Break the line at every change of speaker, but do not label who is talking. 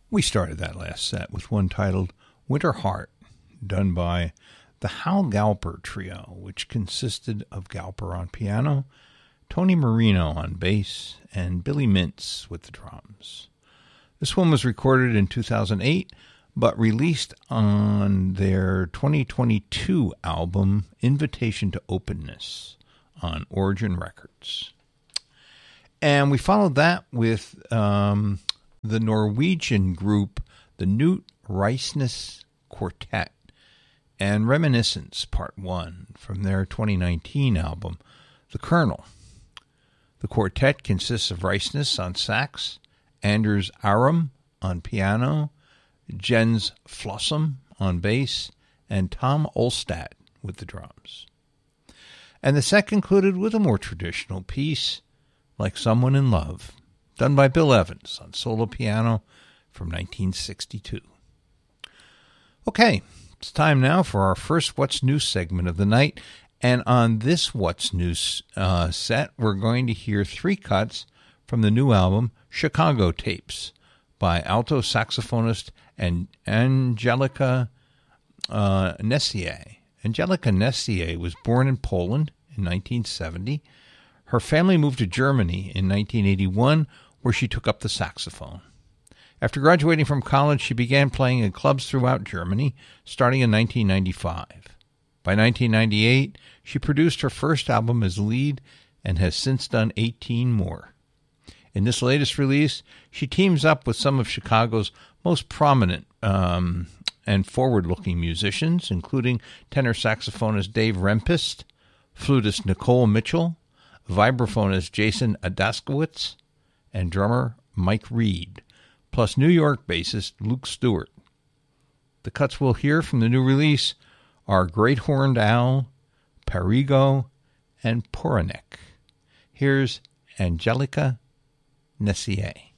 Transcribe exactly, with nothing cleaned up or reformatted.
We started that last set with one titled Winter Heart, done by the Hal Galper Trio, which consisted of Galper on piano, Tony Marino on bass, and Billy Mintz with the drums. This one was recorded in two thousand eight, but released on their twenty twenty-two album, Invitation to Openness, on Origin Records. And we followed that with um, the Norwegian group, the Knut Reisnes Quartet, and Reminiscence Part one from their twenty nineteen album, The Colonel. The quartet consists of Reisnes on sax, Anders Arum on piano, Jens Flossum on bass, and Tom Olstad with the drums. And the set concluded with a more traditional piece, Like Someone in Love, done by Bill Evans on solo piano from nineteen sixty-two. Okay, it's time now for our first What's New segment of the night, and on this What's New uh, set, we're going to hear three cuts from the new album, Chicago Tapes, by alto saxophonist and Angelica uh, Nessier. Angelica Nessier was born in Poland in nineteen seventy. Her family moved to Germany in nineteen eighty-one, where she took up the saxophone. After graduating from college, she began playing in clubs throughout Germany, starting in nineteen ninety-five. By nineteen ninety-eight, she produced her first album as lead and has since done eighteen more. In this latest release, she teams up with some of Chicago's most prominent um, and forward-looking musicians, including tenor saxophonist Dave Rempist, flutist Nicole Mitchell, vibraphonist Jason Adaskowitz, and drummer Mike Reed, plus New York bassist Luke Stewart. The cuts we'll hear from the new release are Great Horned Owl, Perigo, and Poranek. Here's Angelica Nessier.